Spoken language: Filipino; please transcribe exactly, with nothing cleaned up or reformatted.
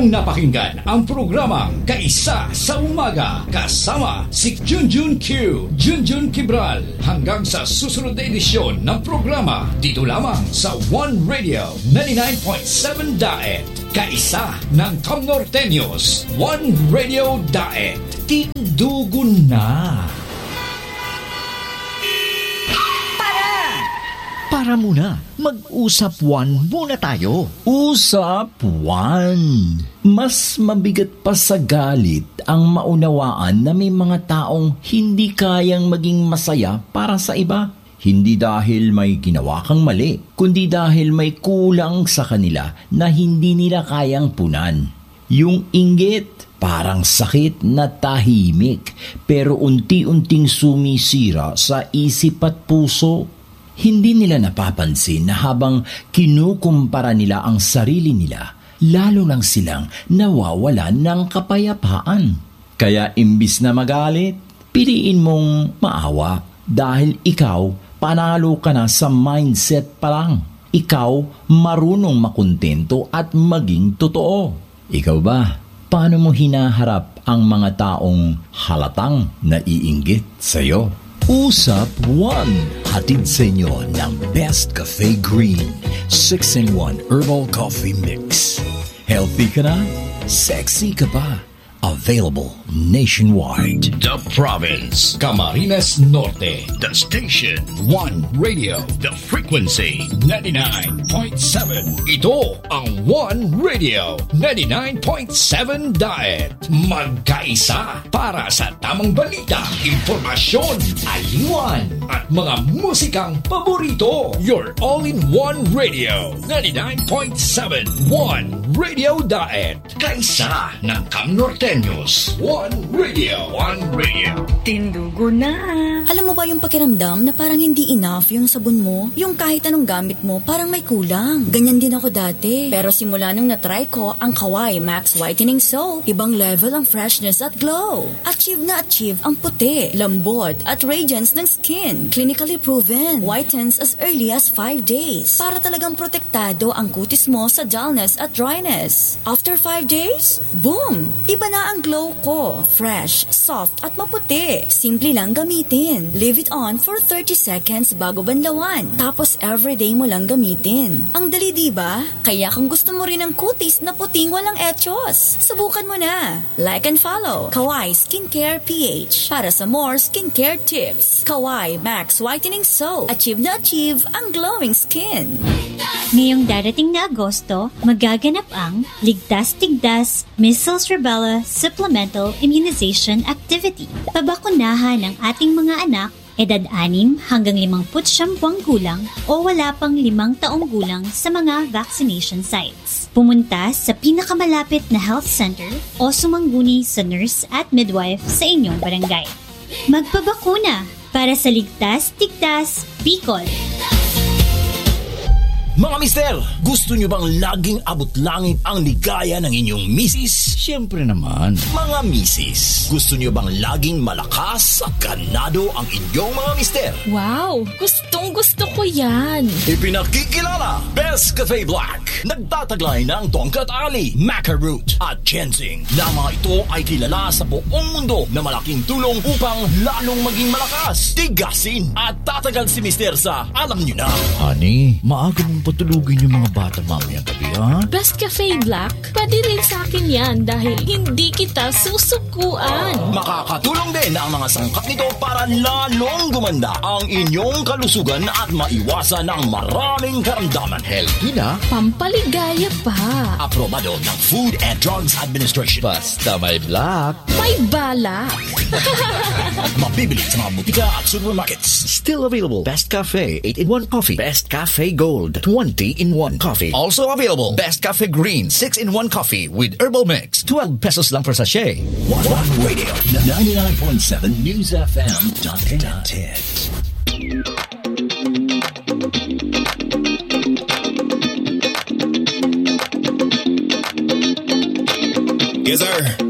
niyong napakinggan ang programang Kaisa sa Umaga kasama si Junjun Q, Junjun Kibral. Hanggang sa susunod na edisyon ng programa dito lamang sa One Radio ninety-nine point seven Daet. Kaisa ng Tom Norteños. One Radio Daet. Tindugon na. Para muna, mag-usap one muna tayo. Usap one. Mas mabigat pa sa galit ang maunawaan na may mga taong hindi kayang maging masaya para sa iba. Hindi dahil may ginawa kang mali, kundi dahil may kulang sa kanila na hindi nila kayang punan. Yung inggit, parang sakit na tahimik, pero unti-unting sumisira sa isip at puso. Hindi nila napapansin na habang kinukumpara nila ang sarili nila, lalo lang silang nawawalan ng kapayapaan. Kaya imbis na magalit, piliin mong maawa dahil ikaw panalo ka na sa mindset pa lang. Ikaw marunong makontento at maging totoo. Ikaw ba? Paano mo hinaharap ang mga taong halatang naiinggit sa'yo? Usap one. Hatid sa inyo ng Best Cafe Green six in one Herbal Coffee Mix. Healthy ka na? Sexy ka pa? Available nationwide. The Province, Camarines Norte. The station, One Radio. The frequency, ninety-nine point seven. Ito ang One Radio, ninety-nine point seven Daet. Magkaisa para sa tamang balita, impormasyon, aliwan, at mga musikang paborito. Your all-in-one radio, ninety-nine point seven. One Radio Daet. Kaisa ng Cam Norte. One Radio, One Radio. Tindugo na. Alam mo ba yung pakiramdam na parang hindi enough yung sabon mo? Yung kahit anong gamit mo, parang may kulang. Ganyan din ako dati. Pero simula nung na-try ko ang Kawai Max Whitening Soap, ibang level ang freshness at glow. Achieve na achieve ang puti, lambot at radiance ng skin. Clinically proven. Whitens as early as five days. Para talagang protektado ang kutis mo sa dullness at dryness. After five days, boom! Iba na ang glow ko. Fresh, soft at maputi. Simple lang gamitin. Leave it on for thirty seconds bago banlawan. Tapos everyday mo lang gamitin. Ang dali, diba? Kaya kung gusto mo rin ng kutis na puting walang etchos, subukan mo na. Like and follow Kawai Skincare P H para sa more skincare tips. Kawai Max Whitening Soap. Achieve na achieve ang glowing skin. Ngayong darating na Agosto, magaganap ang Ligtas-Tigdas Measles Rubella Supplemental Immunization Activity. Pabakunahan ang ating mga anak, edad anim hanggang limangput siyam buwang gulang o wala pang limang taong gulang sa mga vaccination sites. Pumunta sa pinakamalapit na health center o sumangguni sa nurse at midwife sa inyong barangay. Magpabakuna para sa Ligtas-Tigdas, Bicol. Mga mister, gusto nyo bang laging abot langit ang ligaya ng inyong misis? Siyempre naman. Mga misis, gusto nyo bang laging malakas at ganado ang inyong mga mister? Wow! Gustong gusto ko yan! Ipinakikilala, Best Cafe Black. Nagtataglay ng Tongkat Ali, Maca Root at Ginseng. Na mga ito ay kilala sa buong mundo na malaking tulong upang lalong maging malakas, tigasin at tatagal si mister sa alam nyo na. Honey, maaga mong patulugin yung mga bata mamayang gabi, ha? Best Cafe Black? Pwede rin sa akin yan dahil hindi kita susukuan. Makakatulong din ang mga sangkap nito para lalong gumanda ang inyong kalusugan at maiwasan ang maraming karamdaman. Healthy na? Pampaligaya pa. Aprobado ng Food and Drugs Administration. Basta may black. May balak. Mabibili sa mga butika at supermarkets. Still available. Best Cafe eight in one Coffee. Best Cafe Gold twenty in one Coffee. Also available. Best Cafe Green six in one Coffee with Herbal Mix. twelve pesos lang per sachet. One, one Radio ninety-nine point seven News F M. Yes, sir.